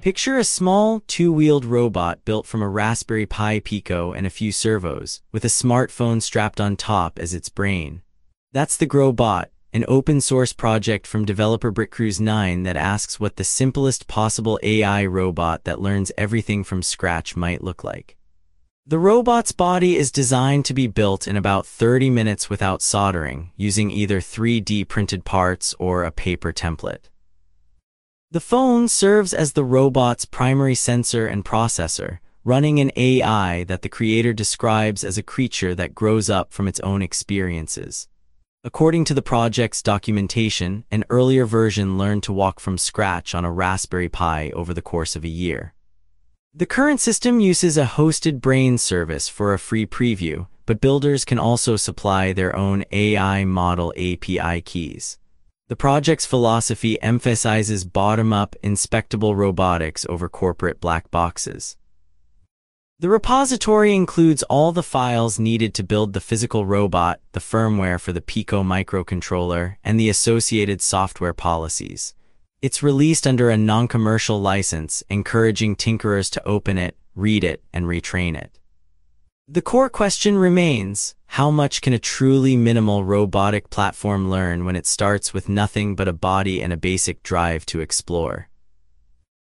Picture a small, two-wheeled robot built from a Raspberry Pi Pico and a few servos, with a smartphone strapped on top as its brain. That's the GrowBot, an open-source project from developer BrickCruise9 that asks what the simplest possible AI robot that learns everything from scratch might look like. The robot's body is designed to be built in about 30 minutes without soldering, using either 3D printed parts or a paper template. The phone serves as the robot's primary sensor and processor, running an AI that the creator describes as a creature that grows up from its own experiences. According to the project's documentation, an earlier version learned to walk from scratch on a Raspberry Pi over the course of a year. The current system uses a hosted brain service for a free preview, but builders can also supply their own AI model API keys. The project's philosophy emphasizes bottom-up, inspectable robotics over corporate black boxes. The repository includes all the files needed to build the physical robot, the firmware for the Pico microcontroller, and the associated software policies. It's released under a non-commercial license, encouraging tinkerers to open it, read it, and retrain it. The core question remains, how much can a truly minimal robotic platform learn when it starts with nothing but a body and a basic drive to explore?